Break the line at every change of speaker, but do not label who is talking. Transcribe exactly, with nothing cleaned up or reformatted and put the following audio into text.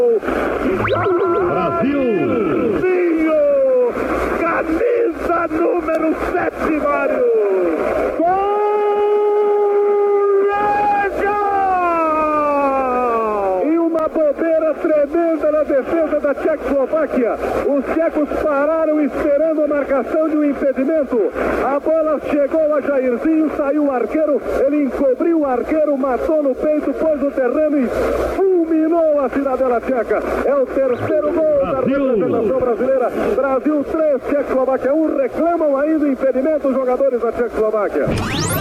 Brasil!
Zinho! Camisa número sete, Mário! Bobeira tremenda na defesa da Tchecoslováquia. Os tchecos pararam esperando a marcação de um impedimento. A bola chegou a Jairzinho, saiu o arqueiro, ele encobriu o arqueiro, matou no peito, pôs no terreno e fulminou a cidadela tcheca. É o terceiro gol da representação brasileira. Brasil três, Tchecoslováquia um. Reclamam ainda o impedimento os jogadores da Tchecoslováquia.